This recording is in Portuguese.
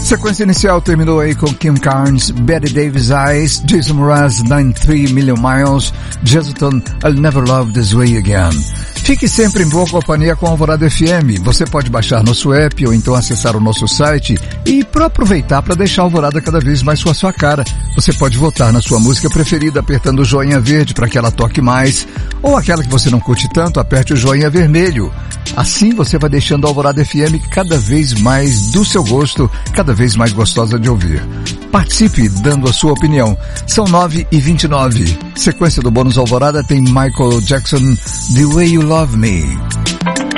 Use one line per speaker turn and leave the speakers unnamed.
Sequência inicial terminou aí com Kim Carnes, Betty Davis Eyes, Jason Mraz, 93 Million Miles, Jesuton, I'll Never Love This Way Again. Fique sempre em boa companhia com a Alvorada FM. Você pode baixar nosso app ou então acessar o nosso site e para aproveitar para deixar a Alvorada cada vez mais com a sua cara. Você pode votar na sua música preferida apertando o joinha verde para que ela toque mais, ou aquela que você não curte tanto, aperte o joinha vermelho. Assim você vai deixando a Alvorada FM cada vez mais do seu gosto, cada vez mais gostosa de ouvir. Participe dando a sua opinião. São 9h29. Sequência do Bônus Alvorada tem Michael Jackson, The Way You Love Me.